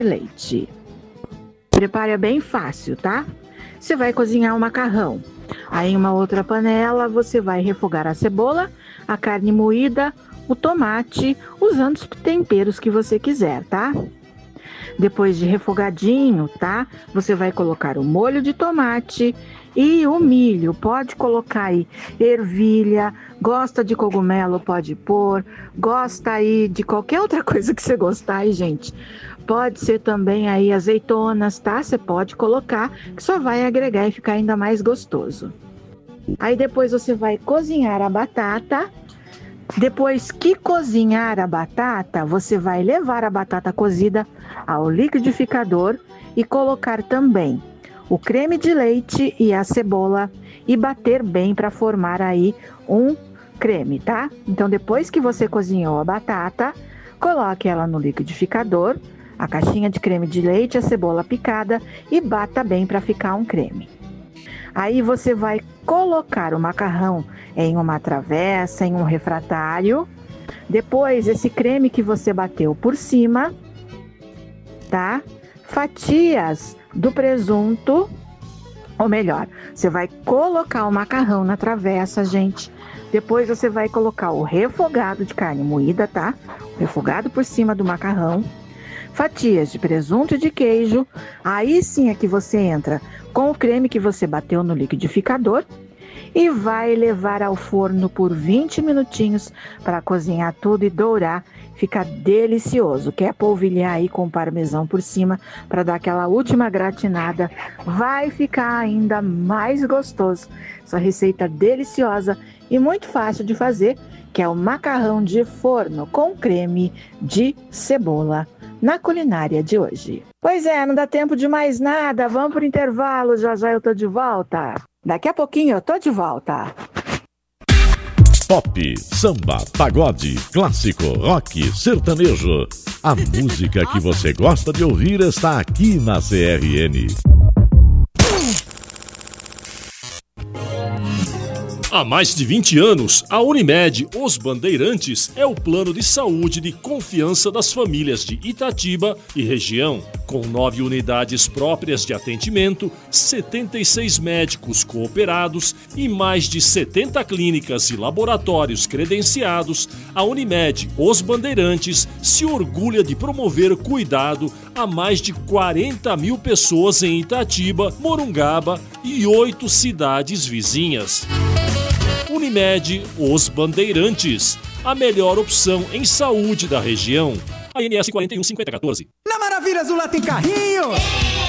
leite. Preparo é bem fácil, tá? Você vai cozinhar o macarrão. Aí em uma outra panela você vai refogar a cebola, a carne moída, o tomate, usando os temperos que você quiser, tá? Depois de refogadinho, tá? Você vai colocar o molho de tomate e o milho. Pode colocar aí ervilha, gosta de cogumelo, pode pôr, gosta aí de qualquer outra coisa que você gostar aí, gente. Pode ser também aí azeitonas, tá? Você pode colocar, que só vai agregar e ficar ainda mais gostoso. Aí depois você vai cozinhar a batata. Depois que cozinhar a batata, você vai levar a batata cozida ao liquidificador e colocar também o creme de leite e a cebola e bater bem para formar aí um creme, tá? Então depois que você cozinhou a batata, coloque ela no liquidificador, a caixinha de creme de leite, a cebola picada e bata bem para ficar um creme. Aí você vai colocar o macarrão em uma travessa, em um refratário. Depois, esse creme que você bateu por cima, tá? Fatias do presunto, ou melhor, você vai colocar o macarrão na travessa, gente. Depois você vai colocar o refogado de carne moída, tá? O refogado por cima do macarrão. Fatias de presunto e de queijo. Aí sim é que você entra com o creme que você bateu no liquidificador e vai levar ao forno por 20 minutinhos para cozinhar tudo e dourar. Fica delicioso. Quer polvilhar aí com parmesão por cima para dar aquela última gratinada? Vai ficar ainda mais gostoso. Essa receita deliciosa e muito fácil de fazer, que é o macarrão de forno com creme de cebola na culinária de hoje. Pois é, não dá tempo de mais nada. Vamos pro intervalo, já já eu tô de volta. Daqui a pouquinho eu tô de volta. Pop, samba, pagode, clássico, rock, sertanejo. A música que você gosta de ouvir está aqui na CRN. Há mais de 20 anos, a Unimed Os Bandeirantes é o plano de saúde de confiança das famílias de Itatiba e região. Com 9 unidades próprias de atendimento, 76 médicos cooperados e mais de 70 clínicas e laboratórios credenciados, a Unimed Os Bandeirantes se orgulha de promover cuidado a mais de 40 mil pessoas em Itatiba, Morungaba e 8 cidades vizinhas. Unimed Os Bandeirantes, a melhor opção em saúde da região. ANS 415014. Na Maravilhas, o lá tem carrinho!